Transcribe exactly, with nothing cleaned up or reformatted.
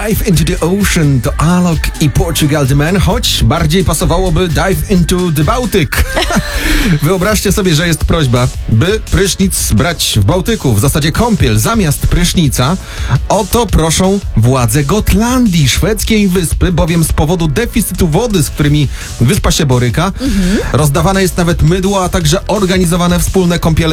Dive into the Ocean to Alok i Portugal The Man, choć bardziej pasowałoby Dive into the Baltic. Wyobraźcie sobie, że jest prośba, by prysznic brać w Bałtyku, w zasadzie kąpiel zamiast prysznica. O to proszą władze Gotlandii, szwedzkiej wyspy, bowiem z powodu deficytu wody, z którymi wyspa się boryka, mhm. rozdawane jest nawet mydło, a także organizowane wspólne kąpiele